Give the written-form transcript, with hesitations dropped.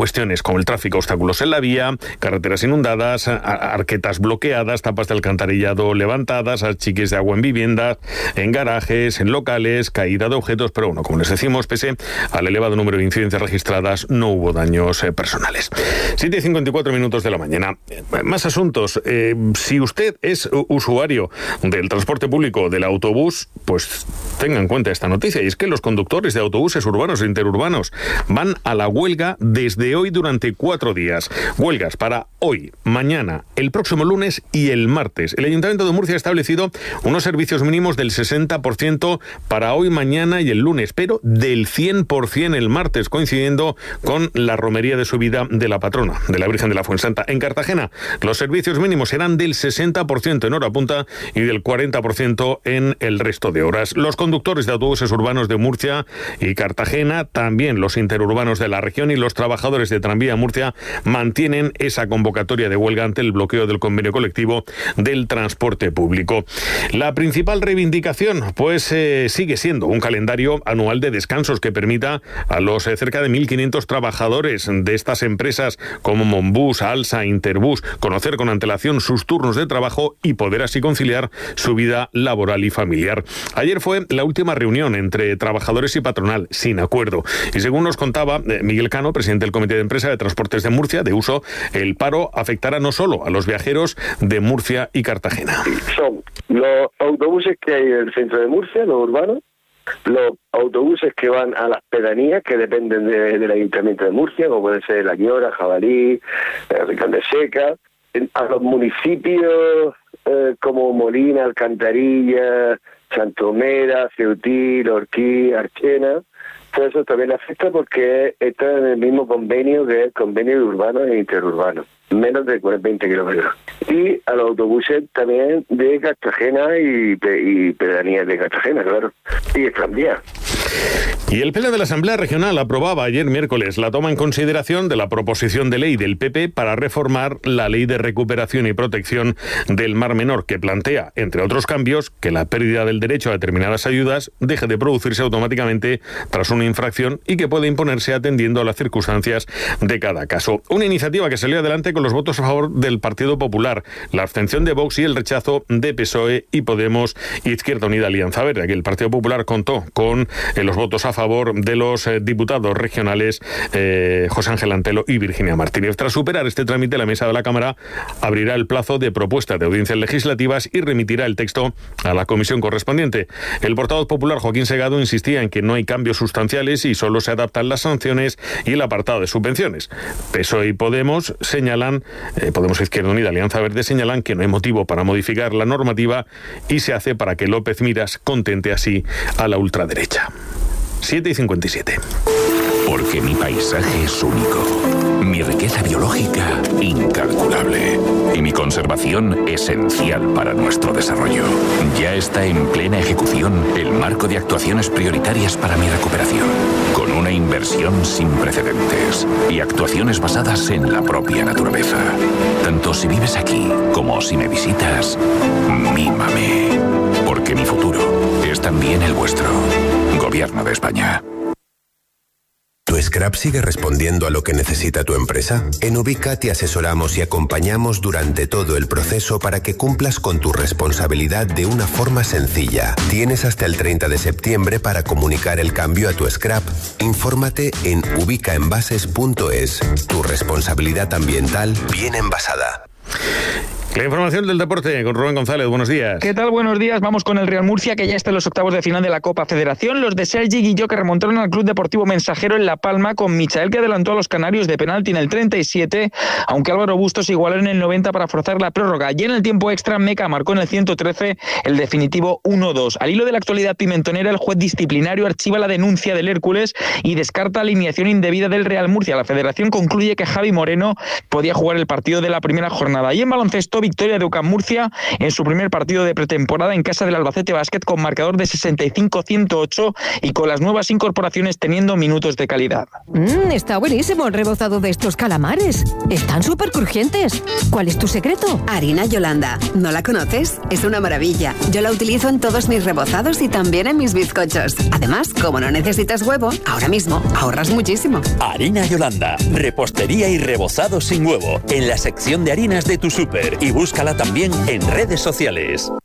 cuestiones como el tráfico, obstáculos en la vía, carreteras inundadas, arquetas bloqueadas, tapas de alcantarillado levantadas, achiques de agua en viviendas, en garajes, en locales, caída de objetos, pero bueno, como les decimos, pese al elevado número de incidencias registradas, no hubo daños personales. 7:54 minutos de la mañana. Más asuntos. Si usted es usuario del transporte público, del autobús, pues tenga en cuenta esta noticia, y es que los conductores de autobuses urbanos e interurbanos van a la huelga desde hoy durante 4 días. Huelgas para hoy, mañana, el próximo lunes y el martes. El Ayuntamiento de Murcia ha establecido unos servicios mínimos del 60% para hoy, mañana y el lunes, pero del 100% el martes, coincidiendo con la romería de subida de la patrona, de la Virgen de la Fuensanta. En Cartagena, los servicios mínimos serán del 60% en hora punta y del 40% en el resto de horas. Los conductores de autobuses urbanos de Murcia y Cartagena, también los interurbanos de la región y los trabajadores de Tranvía Murcia mantienen esa convocatoria de huelga ante el bloqueo del convenio colectivo del transporte público. La principal reivindicación, pues sigue siendo un calendario anual de descansos que permita a los cerca de 1.500 trabajadores de estas empresas como Monbus, Alsa, Interbus conocer con antelación sus turnos de trabajo y poder así conciliar su vida laboral y familiar. Ayer fue la última reunión entre trabajadores y patronal, sin acuerdo. Y según nos contaba Miguel Cano, presidente del Comité de Empresa de Transportes de Murcia, de uso, el paro afectará no solo a los viajeros de Murcia y Cartagena. Son los autobuses que hay en el centro de Murcia, los urbanos, los autobuses que van a las pedanías que dependen del Ayuntamiento de Murcia, como puede ser La Llora, Jabalí, Ricán de Seca, a los municipios como Molina, Alcantarilla, Santomera, Ceutí, Lorquí, Archena. Todo eso también afecta porque está en el mismo convenio que es el convenio de urbanos e interurbanos, menos de 20 kilómetros. Y a los autobuses también de Cartagena y pedanías de Cartagena, claro, y el tranvía. Y el Pleno de la Asamblea Regional aprobaba ayer miércoles la toma en consideración de la proposición de ley del PP para reformar la Ley de Recuperación y Protección del Mar Menor, que plantea, entre otros cambios, que la pérdida del derecho a determinadas ayudas deje de producirse automáticamente tras una infracción y que puede imponerse atendiendo a las circunstancias de cada caso. Una iniciativa que salió adelante con los votos a favor del Partido Popular, la abstención de Vox y el rechazo de PSOE y Podemos y Izquierda Unida Alianza Verde. Aquí el Partido Popular contó con los votos a favor de los diputados regionales José Ángel Antelo y Virginia Martínez. Tras superar este trámite, la mesa de la Cámara abrirá el plazo de propuesta de audiencias legislativas y remitirá el texto a la comisión correspondiente. El portavoz popular Joaquín Segado insistía en que no hay cambios sustanciales y solo se adaptan las sanciones y el apartado de subvenciones. PSOE y Podemos señalan, Podemos Izquierda Unida Alianza Verde señalan que no hay motivo para modificar la normativa y se hace para que López Miras contente así a la ultraderecha. 7:57. Porque mi paisaje es único, mi riqueza biológica incalculable y mi conservación esencial para nuestro desarrollo. Ya está en plena ejecución el marco de actuaciones prioritarias para mi recuperación, con una inversión sin precedentes y actuaciones basadas en la propia naturaleza. Tanto si vives aquí como si me visitas, mímame, porque mi futuro es también el vuestro. Gobierno de España. ¿Tu scrap sigue respondiendo a lo que necesita tu empresa? En Ubica te asesoramos y acompañamos durante todo el proceso para que cumplas con tu responsabilidad de una forma sencilla. Tienes hasta el 30 de septiembre para comunicar el cambio a tu scrap. Infórmate en ubicaenvases.es. Tu responsabilidad ambiental bien envasada. La información del deporte con Rubén González. Buenos días. ¿Qué tal? Buenos días. Vamos con el Real Murcia, que ya está en los octavos de final de la Copa Federación. Los de Sergi Guilló, que remontaron al Club Deportivo Mensajero en La Palma, con Michael, que adelantó a los canarios de penalti en el 37, aunque Álvaro Bustos igualó en el 90 para forzar la prórroga. Y en el tiempo extra, Meca marcó en el 113 el definitivo 1-2. Al hilo de la actualidad pimentonera, el juez disciplinario archiva la denuncia del Hércules y descarta alineación indebida del Real Murcia. La Federación concluye que Javi Moreno podía jugar el partido de la primera jornada. Y en baloncesto, victoria de UCAM Murcia en su primer partido de pretemporada en casa del Albacete Basket con marcador de 65-108 y con las nuevas incorporaciones teniendo minutos de calidad. Está buenísimo el rebozado de estos calamares. Están súper crujientes. ¿Cuál es tu secreto? Harina Yolanda. ¿No la conoces? Es una maravilla. Yo la utilizo en todos mis rebozados y también en mis bizcochos. Además, como no necesitas huevo, ahora mismo ahorras muchísimo. Harina Yolanda. Repostería y rebozado sin huevo. En la sección de harinas de tu súper. Y búscala también en redes sociales.